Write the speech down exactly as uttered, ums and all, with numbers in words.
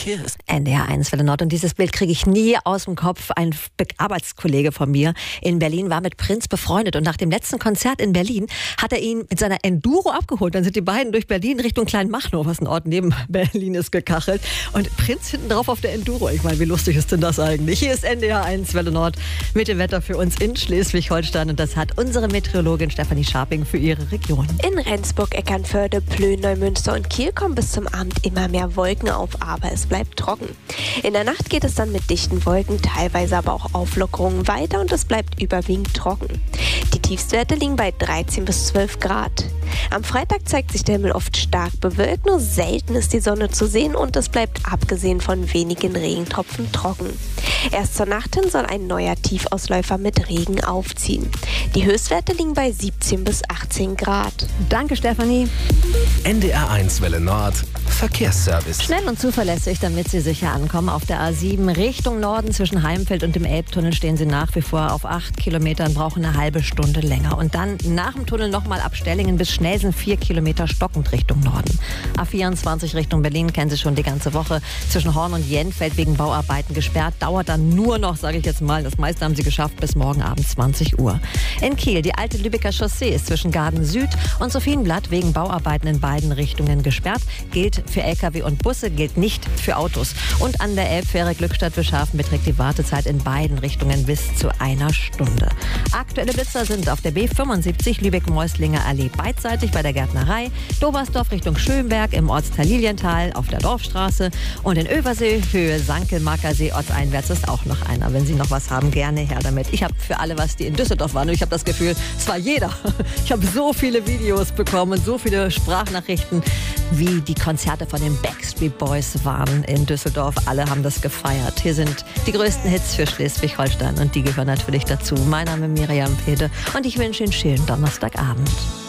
Verkehr ist. N D R eins Welle Nord. Und dieses Bild kriege ich nie aus dem Kopf. Ein Arbeitskollege von mir in Berlin war mit Prinz befreundet. Und nach dem letzten Konzert in Berlin hat er ihn mit seiner Enduro abgeholt. Dann sind die beiden durch Berlin Richtung Kleinmachnow, was ein Ort neben Berlin ist, gekachelt. Und Prinz hinten drauf auf der Enduro. Ich meine, wie lustig ist denn das eigentlich? Hier ist N D R eins Welle Nord mit dem Wetter für uns in Schleswig-Holstein. Und das hat unsere Meteorologin Stefanie Scharping für ihre Region. In Rendsburg, Eckernförde, Plön, Neumünster und Kiel kommen bis zum Abend immer mehr Wolken auf, aber es bleibt trocken. In der Nacht geht es dann mit dichten Wolken, teilweise aber auch Auflockerungen weiter und es bleibt überwiegend trocken. Die Tiefstwerte liegen bei dreizehn bis zwölf Grad. Am Freitag zeigt sich der Himmel oft stark bewölkt, nur selten ist die Sonne zu sehen und es bleibt abgesehen von wenigen Regentropfen trocken. Erst zur Nacht hin soll ein neuer Tiefausläufer mit Regen aufziehen. Die Höchstwerte liegen bei siebzehn bis achtzehn Grad. Danke, Stefanie. N D R eins Welle Nord Verkehrsservice. Schnell und zuverlässig, damit Sie sicher ankommen. Auf der A sieben Richtung Norden zwischen Heimfeld und dem Elbtunnel stehen Sie nach wie vor auf acht Kilometern, brauchen eine halbe Stunde länger. Und dann nach dem Tunnel nochmal ab Stellingen bis Schnelsen vier Kilometer stockend Richtung Norden. A vierundzwanzig Richtung Berlin kennen Sie schon die ganze Woche. Zwischen Horn und Jenfeld wegen Bauarbeiten gesperrt. Dauert dann nur noch, sage ich jetzt mal, das meiste haben Sie geschafft, bis morgen Abend zwanzig Uhr. In Kiel, die alte Lübecker Chaussee ist zwischen Garden Süd und Sophienblatt wegen Bauarbeiten in beiden Richtungen gesperrt. Gilt für L K W und Busse, gilt nicht für Autos. Und an der Elbfähre Glückstadt-Wilshafen beträgt die Wartezeit in beiden Richtungen bis zu einer Stunde. Aktuelle Blitzer sind auf der B fünfundsiebzig Lübeck-Meuslinger Allee beidseitig bei der Gärtnerei, Dobersdorf Richtung Schönberg im Ortsteil Lilienthal auf der Dorfstraße und in Översee Höhe Sankel-Markersee ortseinwärts ist auch noch einer. Wenn Sie noch was haben, gerne her damit. Ich habe für alle was, die in Düsseldorf waren. Und ich habe das Gefühl, es war jeder. Ich habe so viele Videos bekommen, so viele Sprachnachrichten, wie die Konzerte von den Backstreet Boys waren in Düsseldorf. Alle haben das gefeiert. Hier sind die größten Hits für Schleswig-Holstein und die gehören natürlich dazu. Mein Name ist Miriam Pede und ich wünsche Ihnen einen schönen Donnerstagabend.